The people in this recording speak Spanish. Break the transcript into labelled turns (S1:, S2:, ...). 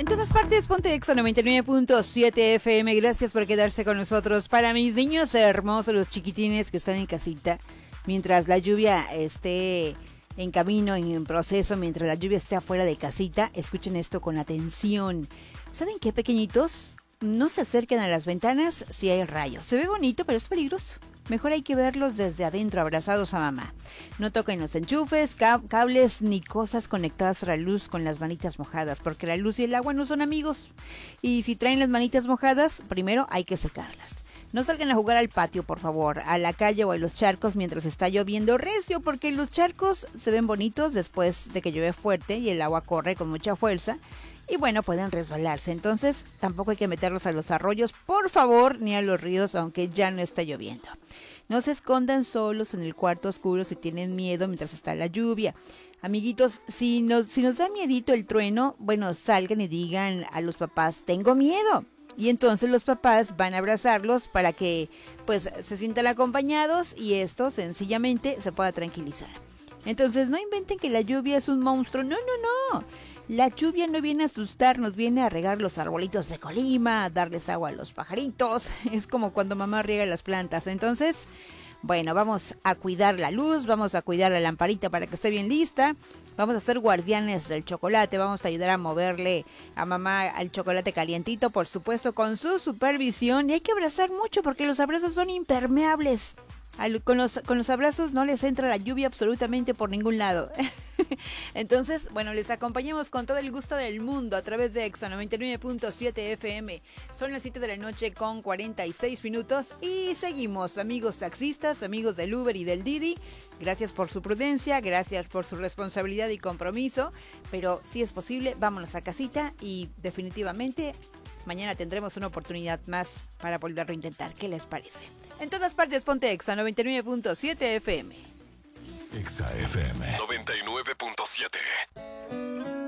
S1: En todas partes, ponte Exa 99.7 FM. Gracias por quedarse con nosotros. Para mis niños hermosos, los chiquitines que están en casita, mientras la lluvia esté en camino, en proceso, mientras la lluvia esté afuera de casita, escuchen esto con atención. ¿Saben qué, pequeñitos? No se acerquen a las ventanas si hay rayos. Se ve bonito, pero es peligroso. Mejor hay que verlos desde adentro, abrazados a mamá. No toquen los enchufes, cables ni cosas conectadas a la luz con las manitas mojadas, porque la luz y el agua no son amigos. Y si traen las manitas mojadas, primero hay que secarlas. No salgan a jugar al patio, por favor, a la calle o a los charcos mientras está lloviendo recio, porque los charcos se ven bonitos después de que llueve fuerte y el agua corre con mucha fuerza. Y bueno, pueden resbalarse, entonces tampoco hay que meterlos a los arroyos, por favor, ni a los ríos, aunque ya no está lloviendo. No se escondan solos en el cuarto oscuro si tienen miedo mientras está la lluvia. Amiguitos, si nos da miedito el trueno, bueno, salgan y digan a los papás, tengo miedo. Y entonces los papás van a abrazarlos para que pues se sientan acompañados y esto sencillamente se pueda tranquilizar. Entonces no inventen que la lluvia es un monstruo, no. La lluvia no viene a asustarnos, viene a regar los arbolitos de Colima, a darles agua a los pajaritos. Es como cuando mamá riega las plantas. Entonces, bueno, vamos a cuidar la luz, vamos a cuidar la lamparita para que esté bien lista. Vamos a ser guardianes del chocolate, vamos a ayudar a moverle a mamá al chocolate calientito, por supuesto, con su supervisión. Y hay que abrazar mucho porque los abrazos son impermeables. Con los abrazos no les entra la lluvia absolutamente por ningún lado. Entonces, bueno, les acompañamos con todo el gusto del mundo a través de Exa 99.7 FM. Son las 7 de la noche con 46 minutos y seguimos, amigos taxistas, amigos del Uber y del Didi. Gracias por su prudencia, gracias por su responsabilidad y compromiso, pero si es posible, vámonos a casita y definitivamente mañana tendremos una oportunidad más para volverlo a intentar. ¿Qué les parece? En todas partes, ponte Exa 99.7 FM.
S2: Exa FM 99.7.